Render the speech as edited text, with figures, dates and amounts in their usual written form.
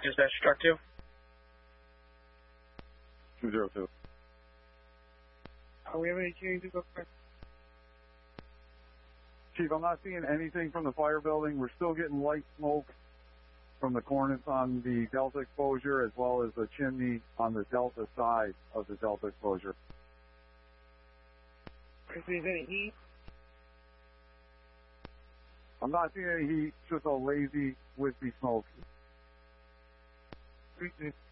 Dispatch truck 2. 202. We have any changes up there? Chief, I'm not seeing anything from the fire building. We're still getting light smoke from the cornice on the Delta exposure as well as the chimney on the Delta side of the Delta exposure. Is there any heat? I'm not seeing any heat, just a lazy, wispy smoke. Appreciate it.